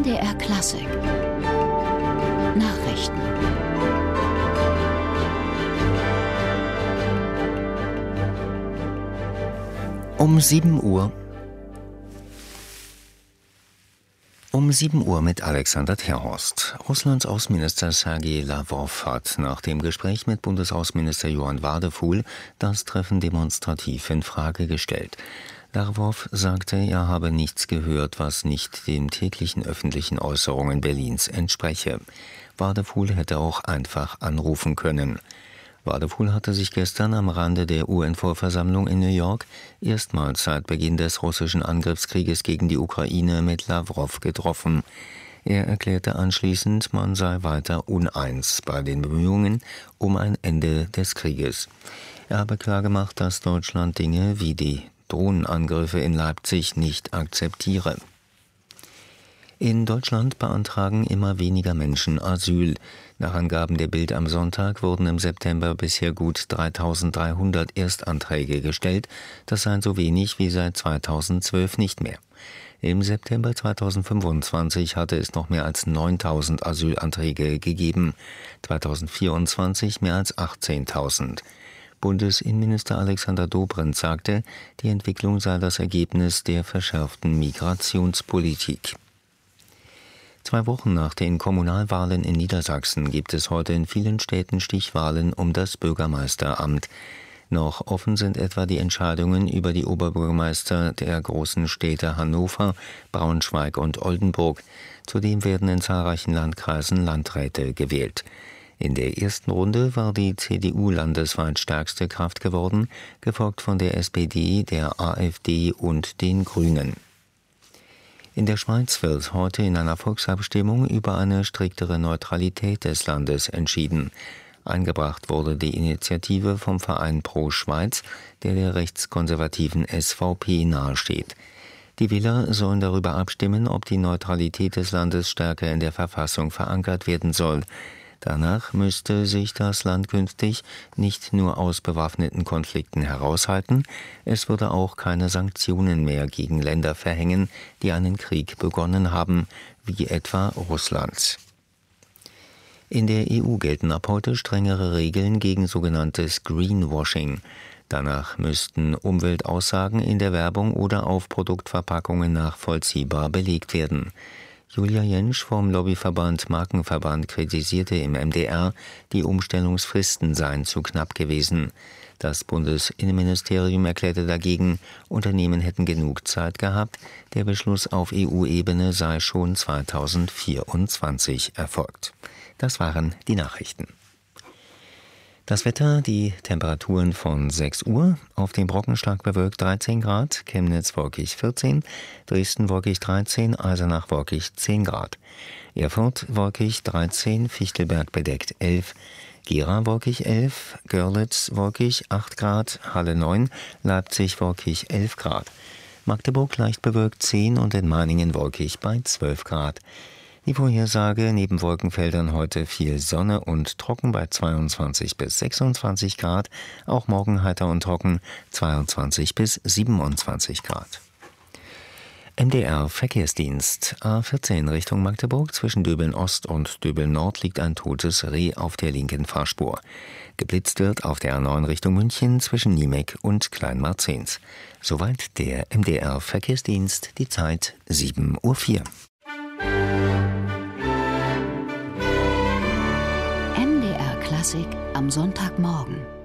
MDR Klassik Nachrichten. Um 7 Uhr mit Alexander Terhorst. Russlands Außenminister Sergei Lavrov hat nach dem Gespräch mit Bundesaußenminister Johann Wadephul das Treffen demonstrativ in Frage gestellt. Lavrov sagte, er habe nichts gehört, was nicht den täglichen öffentlichen Äußerungen Berlins entspreche. Wadephul hätte auch einfach anrufen können. Wadephul hatte sich gestern am Rande der UN-Vollversammlung in New York erstmals seit Beginn des russischen Angriffskrieges gegen die Ukraine mit Lavrov getroffen. Er erklärte anschließend, man sei weiter uneins bei den Bemühungen um ein Ende des Krieges. Er habe klargemacht, dass Deutschland Dinge wie die Drohnenangriffe in Leipzig nicht akzeptiere. In Deutschland beantragen immer weniger Menschen Asyl. Nach Angaben der Bild am Sonntag wurden im September bisher gut 3.300 Erstanträge gestellt. Das seien so wenig wie seit 2012 nicht mehr. Im September 2025 hatte es noch mehr als 9.000 Asylanträge gegeben, 2024 mehr als 18.000. Bundesinnenminister Alexander Dobrindt sagte, die Entwicklung sei das Ergebnis der verschärften Migrationspolitik. 2 Wochen nach den Kommunalwahlen in Niedersachsen gibt es heute in vielen Städten Stichwahlen um das Bürgermeisteramt. Noch offen sind etwa die Entscheidungen über die Oberbürgermeister der großen Städte Hannover, Braunschweig und Oldenburg. Zudem werden in zahlreichen Landkreisen Landräte gewählt. In der ersten Runde war die CDU landesweit stärkste Kraft geworden, gefolgt von der SPD, der AfD und den Grünen. In der Schweiz wird heute in einer Volksabstimmung über eine striktere Neutralität des Landes entschieden. Eingebracht wurde die Initiative vom Verein Pro Schweiz, der rechtskonservativen SVP nahesteht. Die Wähler sollen darüber abstimmen, ob die Neutralität des Landes stärker in der Verfassung verankert werden soll. Danach müsste sich das Land künftig nicht nur aus bewaffneten Konflikten heraushalten, es würde auch keine Sanktionen mehr gegen Länder verhängen, die einen Krieg begonnen haben, wie etwa Russland. In der EU gelten ab heute strengere Regeln gegen sogenanntes Greenwashing. Danach müssten Umweltaussagen in der Werbung oder auf Produktverpackungen nachvollziehbar belegt werden. Julia Jentsch vom Lobbyverband Markenverband kritisierte im MDR, die Umstellungsfristen seien zu knapp gewesen. Das Bundesinnenministerium erklärte dagegen, Unternehmen hätten genug Zeit gehabt, der Beschluss auf EU-Ebene sei schon 2024 erfolgt. Das waren die Nachrichten. Das Wetter, die Temperaturen von 6 Uhr, auf dem Brocken stark bewölkt 13 Grad, Chemnitz wolkig 14, Dresden wolkig 13, Eisenach wolkig 10 Grad, Erfurt wolkig 13, Fichtelberg bedeckt 11, Gera wolkig 11, Görlitz wolkig 8 Grad, Halle 9, Leipzig wolkig 11 Grad, Magdeburg leicht bewölkt 10 und in Meiningen wolkig bei 12 Grad. Die Vorhersage: neben Wolkenfeldern heute viel Sonne und trocken bei 22 bis 26 Grad, auch morgen heiter und trocken 22 bis 27 Grad. MDR Verkehrsdienst. A14 Richtung Magdeburg, zwischen Döbeln Ost und Döbeln Nord liegt ein totes Reh auf der linken Fahrspur. Geblitzt wird auf der A9 Richtung München zwischen Niemek und Kleinmarzens. Soweit der MDR Verkehrsdienst, die Zeit 7:04 Uhr. MDR Klassik am Sonntagmorgen.